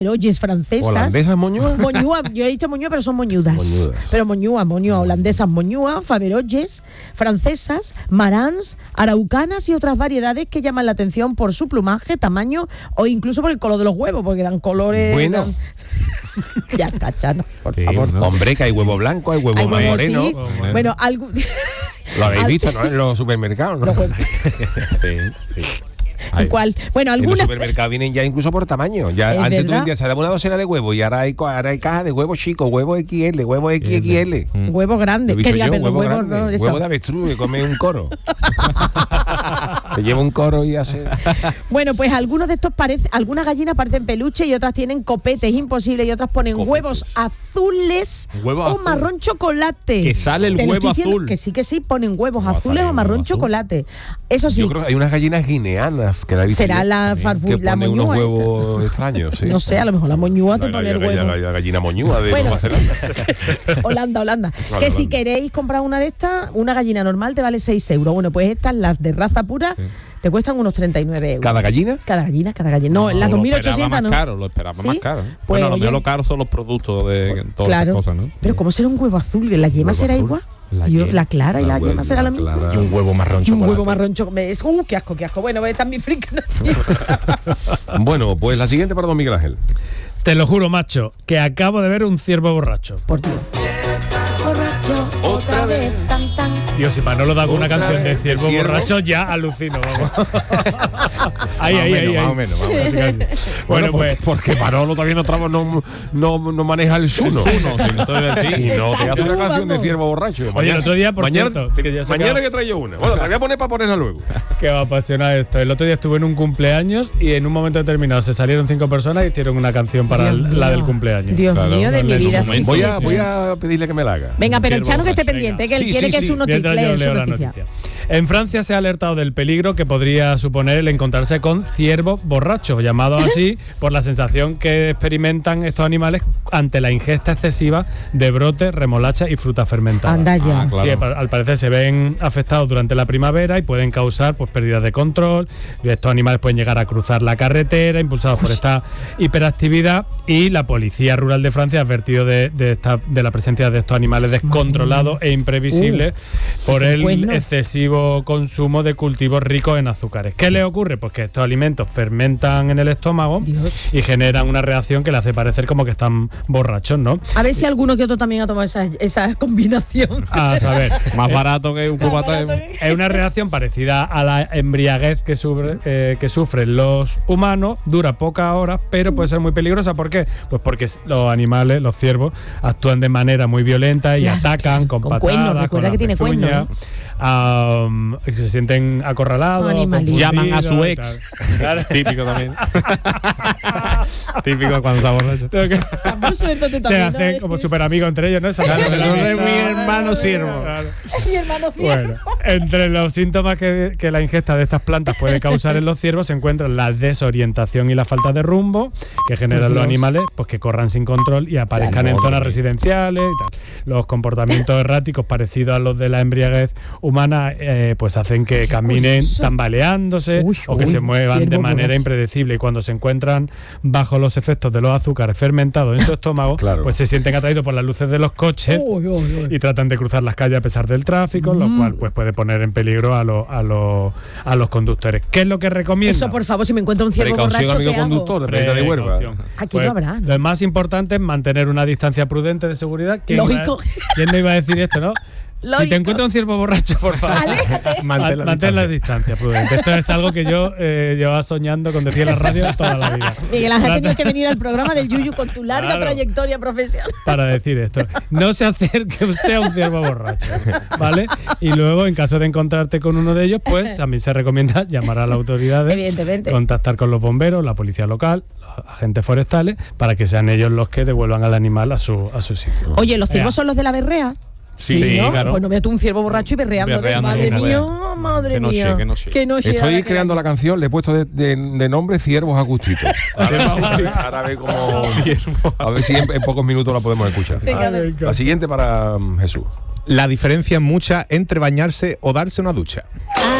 Oyes francesas. ¿Holandesas moñúas? Moñúa, yo he dicho moñúa, pero son moñudas. Pero moñúa, holandesas moñúa, faverolles, francesas, marans, araucanas y otras variedades que llaman la atención por su plumaje, tamaño o incluso por el color de los huevos, porque dan colores. Bueno. Ya está, Chano, por Sí, favor. ¿no? Hombre, que hay huevo blanco, hay huevo moreno. Sí. Bueno, algo. Lo habéis visto, ¿no? En los supermercados, ¿no? Sí. ¿Cuál? Bueno, En los algunas. supermercados vienen ya incluso por tamaño. Ya Es antes tú verdad. vendías, se daba una docena de huevos y ahora hay cajas de huevos chicos, huevos XL, huevos XXL. Huevos grandes. Lo he Que visto diga, yo, perdón, huevo huevos grande, no, eso. huevo de avestruz que come un coro. Te lleva un coro y hace. Bueno, pues algunos de estos algunas gallinas parecen peluche y otras tienen copetes imposibles y otras ponen huevos azules Huevo o azul. marrón chocolate. Que sale el Te lo huevo estoy diciendo azul. Que sí, ponen huevos Va a azules salir o marrón huevo azul. chocolate. Eso sí, Yo creo que hay unas gallinas guineanas que la he visto será yo, la que la pone unos moñúa. huevos extraños, sí. No sé, a lo mejor la moñúa te La pone el huevo. gallina moñúa de Bueno. Nueva Zelanda. Holanda. Vale, Que si Holanda. queréis comprar una de estas, una gallina normal te vale 6 euros. Bueno, pues estas, las de raza pura, te cuestan unos 39 euros. ¿Cada gallina? Cada gallina. No, las lo 2.800 esperaba no. más caro, lo esperaba ¿Sí? más caro. Pues, Bueno, lo oye, mío lo caro son los productos de todas claro. esas cosas, ¿no? Pero ¿cómo será un huevo azul? ¿La yema Huevo será azul. igual? La Tío, yema. la clara y la yema será la misma. clara. Y un huevo marrón Y un chocolate. huevo marrón chocolate. Qué asco. Bueno, esta es mi frica. Bueno, pues la siguiente para don Miguel Ángel. Te lo juro, macho, que acabo de ver un ciervo borracho. Por Dios. Borracho, otra vez, tan. Dios, si Manolo da alguna Otra canción de vez, ciervo ¿ciervo? borracho, ya alucino, vamos. ahí. Más o menos. Casi, casi. Bueno, Bueno, pues porque Manolo todavía no maneja el suno. Si no te voy a decir. Si no, te hace una Vamos. canción de ciervo borracho. Oye, el otro día, por cierto, que ya se mañana acaba- que traigo una. Bueno, te la voy a poner para ponerla luego. que me apasiona esto. El otro día estuve en un cumpleaños y en un momento determinado se salieron 5 personas y hicieron una canción para Dios la mío. del cumpleaños. Dios Claro, mío, de mi en vida. un Sí, momento. sí. Voy a pedirle que me la haga. Venga, pero el Ciervo Chano que esté borracho, pendiente, que venga. él quiere que es su Mientras noticia. yo Su leo la noticia. noticia. En Francia se ha alertado del peligro que podría suponer el encontrarse con ciervos borrachos, llamados así por la sensación que experimentan estos animales ante la ingesta excesiva de brotes, remolacha y frutas fermentadas. Anda ya. Claro. Sí, al parecer se ven afectados durante la primavera y pueden causar pues pérdidas de control. Estos animales pueden llegar a cruzar la carretera, impulsados por esta hiperactividad, y la Policía Rural de Francia ha advertido de la presencia de estos animales descontrolados e imprevisibles por el Bueno. excesivo consumo de cultivos ricos en azúcares. ¿Qué les ocurre? Pues que estos alimentos fermentan en el estómago Dios. y generan una reacción que le hace parecer como que están borrachos, ¿no? A ver si alguno que otro también ha tomado esa combinación. A saber. Más barato que un cubata. Es una reacción parecida a la embriaguez que sufren los humanos, dura pocas horas, pero puede ser muy peligrosa. ¿Por qué? Pues porque los animales, los ciervos, actúan de manera muy violenta y Claro, atacan claro, con con patadas, cuernos, con recuerda las que tiene pezuñas, que se sienten acorralados, Animalito. Llaman a su confundidos y ex. tal. Claro. Típico también. Típico cuando está borracho. Muy suerte tú Se también, hacen ¿no? como súper amigos entre ellos, ¿no? Claro, no es mi hermano siervo. Claro. Mi hermano ciervo. Bueno, entre los síntomas que la ingesta de estas plantas puede causar en los ciervos se encuentran la desorientación y la falta de rumbo, que generan Por los Dios. animales pues que corran sin control y aparezcan en zonas residenciales y tal. Los comportamientos erráticos parecidos a los de la embriaguez humana pues hacen que caminen curioso. tambaleándose Uy, o que uy, se muevan de ciervo manera borracho. impredecible, y cuando se encuentran bajo los efectos de los azúcares fermentados en su estómago, Claro. pues se sienten atraídos por las luces de los coches Uy, uy, uy. y tratan de cruzar las calles a pesar del tráfico, lo cual pues puede poner en peligro a los conductores. ¿Qué es lo que recomiendo? Eso, por favor, si me encuentro un ciervo Precaución, borracho, amigo ¿qué hago? conductor, de Prenda de Huelva. Aquí no habrá, ¿no? Lo más importante es mantener una distancia prudente de seguridad. Lógico. ¿Quién no iba a decir esto, no? Si Lógico. te encuentras un ciervo borracho, por favor, Aléjate. mantén la distancia prudente. Esto es algo que yo llevaba soñando con decir en la radio toda la vida. Miguel Ángel, tienes que venir al programa del Yuyu con tu larga Claro. trayectoria profesional. Para decir esto. No se acerque usted a un ciervo borracho, ¿vale? Y luego, en caso de encontrarte con uno de ellos, pues también se recomienda llamar a las autoridades, Evidentemente. contactar con los bomberos, la policía local, los agentes forestales, para que sean ellos los que devuelvan al animal a su sitio. Oye, ¿los ciervos son los de la berrea? Sí, ¿no? claro. Pues no veo tú un ciervo borracho y berreando. Berreando, Madre no, mía, no. madre Que no mía. sé, que no sé. Que no sé, Estoy ahora que creando la canción, le he puesto de nombre Ciervos a Gustito. Ahora a ver cómo. A ver si en pocos minutos la podemos escuchar. Venga, a ver. La siguiente para Jesús. La diferencia es mucha entre bañarse o darse una ducha.